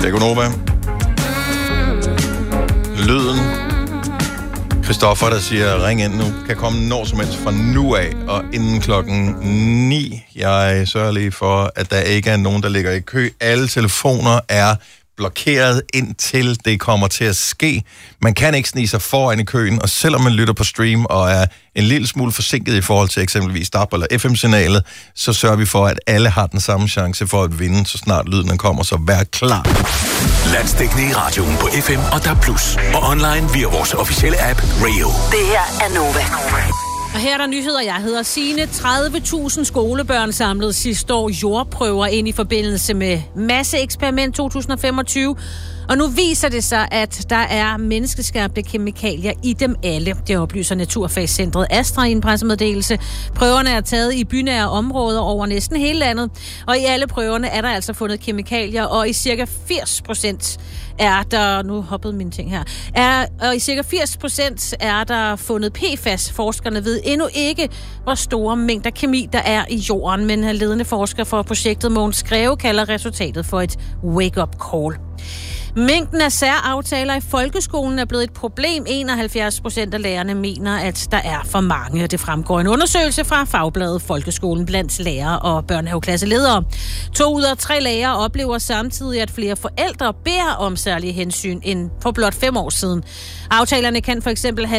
Det er Gonova. Lyden. Christoffer, der siger, ring ind nu, kan komme når som helst fra nu af, og inden klokken 9. Jeg sørger lige for, at der ikke er nogen, der ligger i kø. Alle telefoner er blokeret, indtil det kommer til at ske. Man kan ikke snige sig foran i køen, og selvom man lytter på stream og er en lille smule forsinket i forhold til eksempelvis DAB eller FM-signalet, så sørger vi for, at alle har den samme chance for at vinde, så snart lyden kommer, så vær klar. Landsdækkende i radioen på FM og DAB+, og online via vores officielle app Radio. Det her er Nova. Og her er der nyheder. Jeg hedder Signe. 30.000 skolebørn samlede sidste år jordprøver ind i forbindelse med Masseeksperiment 2025. Og nu viser det sig, at der er menneskeskabte kemikalier i dem alle. Det oplyser Naturfagscentret Astra i en pressemeddelelse. Prøverne er taget i bynære områder over næsten hele landet. Og i alle prøverne er der altså fundet kemikalier, og i cirka 80% er der... Nu hoppede mine ting her. Og i cirka 80% er der fundet PFAS. Forskerne ved endnu ikke, hvor store mængder kemi der er i jorden, men ledende forsker for projektet Mogens Greve kalder resultatet for et wake-up call. Mængden af særaftaler i folkeskolen er blevet et problem. 71% af lærerne mener, at der er for mange. Det fremgår en undersøgelse fra fagbladet Folkeskolen blandt lærere og børnehaveklasseledere. 2 ud af 3 lærere oplever samtidig, at flere forældre beder om særlige hensyn end for blot 5 år siden. Aftalerne kan for eksempel have